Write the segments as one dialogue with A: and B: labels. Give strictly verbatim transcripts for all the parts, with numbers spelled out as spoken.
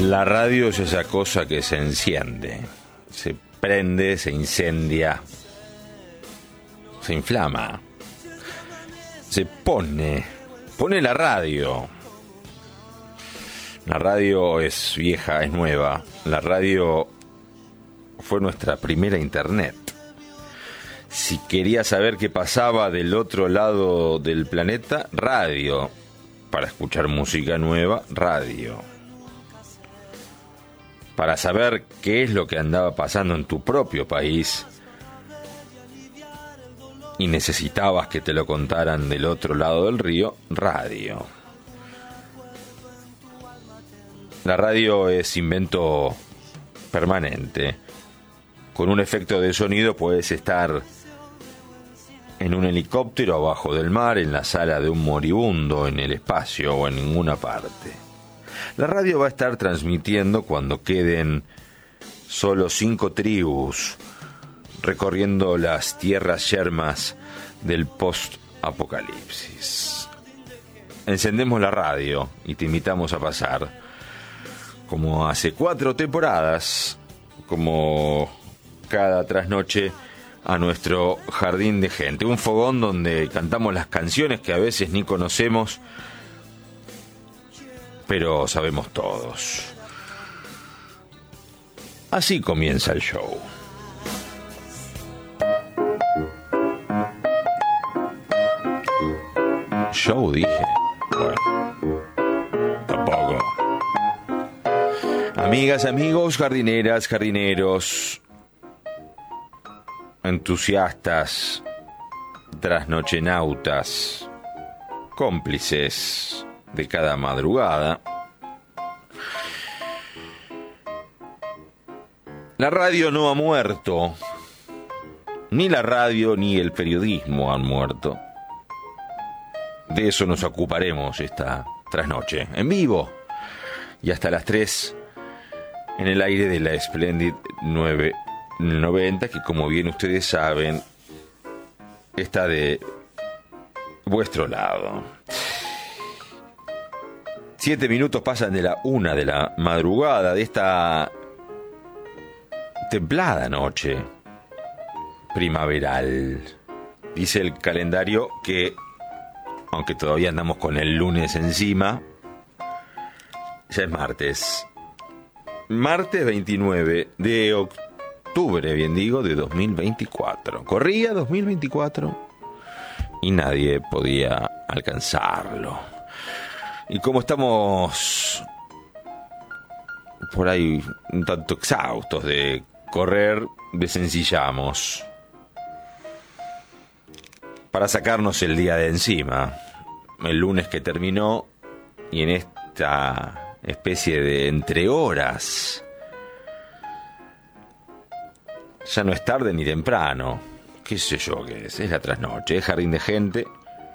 A: La radio es esa cosa que se enciende, se prende, se incendia, se inflama, se pone, pone la radio. La radio es vieja, es nueva. La radio fue nuestra primera internet. Si querías saber qué pasaba del otro lado del planeta, radio. Para escuchar música nueva, radio. Para saber qué es lo que andaba pasando en tu propio país y necesitabas que te lo contaran del otro lado del río, radio. La radio es invento permanente. Con un efecto de sonido puedes estar en un helicóptero abajo del mar, en la sala de un moribundo, en el espacio o en ninguna parte. La radio va a estar transmitiendo cuando queden solo cinco tribus recorriendo las tierras yermas del post-apocalipsis. Encendemos la radio y te invitamos a pasar, como hace cuatro temporadas, como cada trasnoche, a nuestro jardín de gente. Un fogón donde cantamos las canciones que a veces ni conocemos, pero sabemos todos. Así comienza el show. Show, dije. Bueno, tampoco. Amigas, amigos, jardineras, jardineros, entusiastas, trasnochenautas, cómplices de cada madrugada. La radio no ha muerto. Ni la radio ni el periodismo han muerto. De eso nos ocuparemos esta trasnoche, en vivo, y hasta las tres, en el aire de la Splendid nueve noventa, que como bien ustedes saben, está de vuestro lado. Siete minutos pasan de la una de la madrugada de esta templada noche primaveral. Dice el calendario que, aunque todavía andamos con el lunes encima, ya es martes. Martes veintinueve de octubre. Octubre, bien digo, de dos mil veinticuatro. Corría dos mil veinticuatro y nadie podía alcanzarlo. Y como estamos por ahí un tanto exhaustos de correr, desencillamos para sacarnos el día de encima. El lunes que terminó, y en esta especie de entre horas, ya no es tarde ni temprano. ¿Qué sé yo qué es? Es la trasnoche, es Jardín de Gente.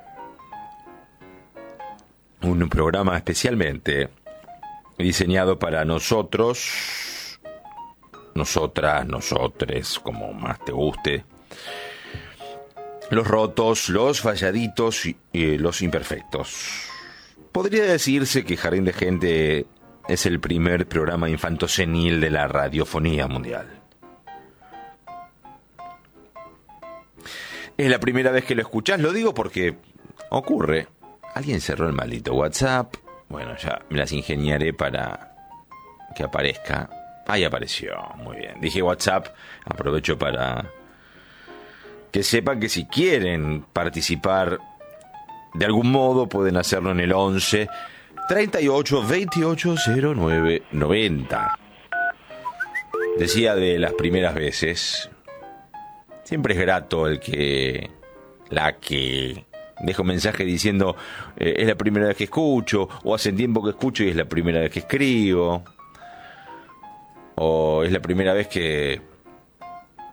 A: Un programa especialmente diseñado para nosotros, nosotras, nosotres, como más te guste. Los rotos, los falladitos y eh, los imperfectos. Podría decirse que Jardín de Gente es el primer programa infantosenil de la radiofonía mundial. Es la primera vez que lo escuchás, lo digo porque ocurre. Alguien cerró el maldito WhatsApp. Bueno, ya me las ingeniaré para que aparezca. Ahí apareció, muy bien. Dije WhatsApp, aprovecho para que sepan que si quieren participar de algún modo pueden hacerlo en el once treinta y ocho veintiocho cero nueve noventa. Decía de las primeras veces. Siempre es grato el que, la que deja un mensaje diciendo eh, es la primera vez que escucho, o hace tiempo que escucho y es la primera vez que escribo, o es la primera vez que